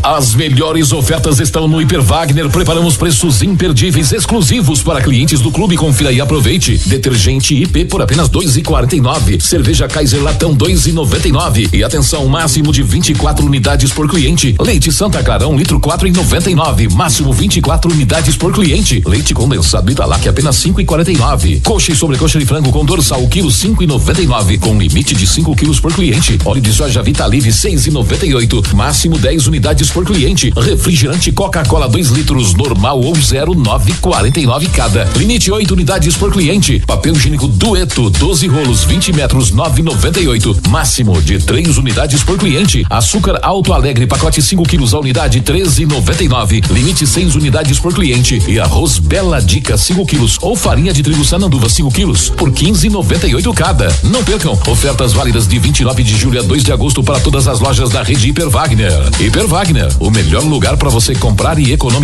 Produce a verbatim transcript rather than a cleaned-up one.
As melhores ofertas estão no Hiper Wagner. Preparamos preços imperdíveis exclusivos para clientes do clube. Confira e aproveite. Detergente I P por apenas dois e quarenta e nove. Cerveja Kaiser Latão dois e noventa e nove. E atenção, máximo de vinte e quatro unidades por cliente. Leite Santa Clara um litro quatro e noventa e nove. Máximo vinte e quatro unidades por cliente. Leite condensado Italac apenas cinco e quarenta e nove. Coxa e sobrecoxa de frango com dorsal o quilo cinco e noventa e nove. Com limite de cinco quilos por cliente. Óleo de soja Vitalive seis e noventa e oito. Máximo dez unidades por cliente. Refrigerante Coca-Cola dois litros normal ou zero nove e quarenta e nove cada. Limite oito unidades por cliente. Papel higiênico Dueto doze rolos vinte metros nove e noventa e oito. Máximo de três unidades por cliente. Açúcar Alto Alegre pacote cinco quilos a unidade treze e noventa e nove. Limite seis unidades por cliente. E arroz Bela Dica cinco quilos ou farinha de trigo Sananduva cinco quilos por quinze e noventa e oito cada. Não percam, ofertas válidas de vinte e nove de julho a dois de agosto para todas as lojas da rede Hiper Wagner. Hiper Wagner, o melhor lugar para você comprar e economizar.